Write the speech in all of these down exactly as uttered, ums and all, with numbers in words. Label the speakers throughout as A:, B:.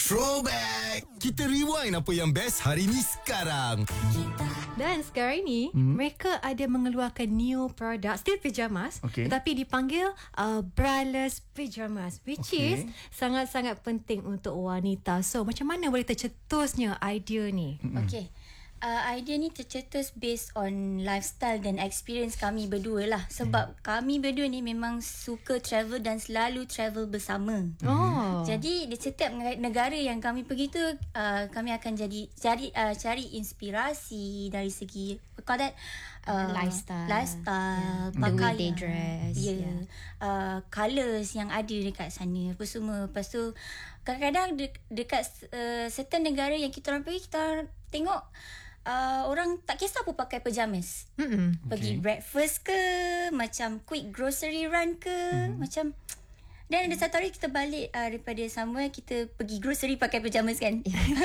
A: Throwback! Kita rewind apa yang best hari ni sekarang.
B: Dan sekarang ini hmm. mereka ada mengeluarkan new product, still pyjamas,
C: okay.
B: tetapi dipanggil uh, braless pyjamas, which
C: okay.
B: is sangat-sangat penting untuk wanita. So macam mana boleh tercetusnya idea ni?
D: Mm-hmm. Okay. Uh, idea ni tercetus based on lifestyle dan experience kami berdua lah. Sebab hmm. kami berdua ni memang suka travel dan selalu travel bersama.
B: Oh.
D: Jadi di setiap negara yang kami pergi tu, uh, kami akan jadi cari uh, cari inspirasi dari segi what call that uh,
E: lifestyle,
D: lifestyle,
E: yeah.
D: pakaian,
E: the way they dress,
D: yeah.
E: yeah.
D: uh, colours yang ada dekat sana, apa semua. Lepas tu kadang-kadang de- dekat uh, certain negara yang kita orang pergi, kita orang tengok Uh, orang tak kisah pun pakai pyjamas. Mm-mm. Pergi okay. breakfast ke, macam quick grocery run ke, mm-hmm. macam. Dan ada satu hari kita balik uh, daripada somewhere, kita pergi grocery pakai pyjamas kan.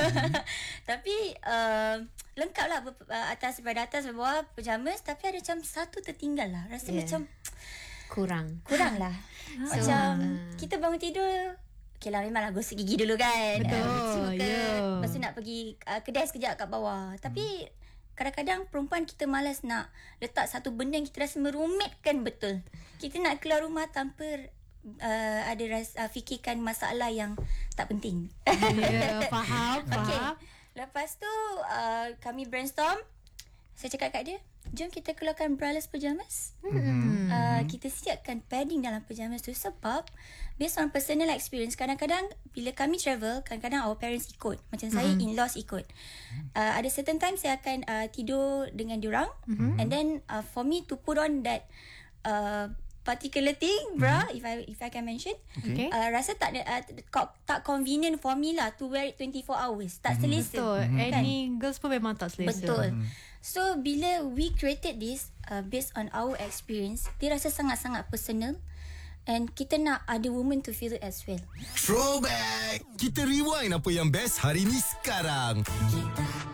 D: Tapi uh, lengkap lah, uh, atas daripada atas sampai bawah pyjamas. Tapi ada macam satu tertinggal lah. Rasa yeah. macam
E: kurang
D: Kurang lah.
E: So,
D: macam
E: uh,
D: kita bangun tidur, okay lah, memanglah gosok gigi dulu kan.
B: Betul,
D: uh,
B: yeah.
D: Lepas tu nak pergi uh, kedai sekejap kat bawah. Tapi kadang-kadang perempuan kita malas nak letak satu benda yang kita rasa merumitkan betul. Kita nak keluar rumah tanpa uh, ada rasa, uh, fikirkan masalah yang tak penting.
B: Ya, yeah, faham, faham.
D: Okay. Lepas tu uh, kami brainstorm. Saya cakap kat dia, jom kita keluarkan braless pyjamas. Hmm. Uh, kita siapkan padding dalam pyjamas tu sebab based on personal experience, kadang-kadang bila kami travel, kadang-kadang our parents ikut. Macam hmm. saya, in-laws ikut. Uh, ada certain time saya akan uh, tidur dengan diorang. Hmm. And then uh, for me to put on that uh, particular thing, bra, hmm. if I if I can mention, okay. uh, rasa tak uh, tak convenient for me lah to wear it twenty-four hours. Tak hmm. selesa.
B: Betul.
D: Kan?
B: Any girls pun memang tak selesa.
D: Betul.
B: Hmm.
D: So bila we created this uh, based on our experience, dia rasa sangat-sangat personal. And kita nak ada woman to feel it as well.
A: Throwback! Kita rewind apa yang best hari ni sekarang.